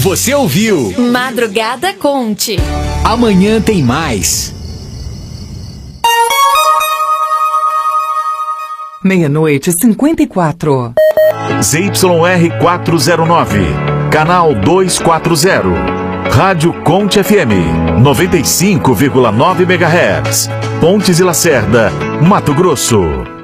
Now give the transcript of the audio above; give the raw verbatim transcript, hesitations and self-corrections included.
Você ouviu Madrugada Conte. Amanhã tem mais. Meia-noite e cinquenta e quatro. Z Y R quatrocentos e nove, canal duzentos e quarenta. Rádio Conte F M, noventa e cinco vírgula nove megahertz. Pontes e Lacerda, Mato Grosso.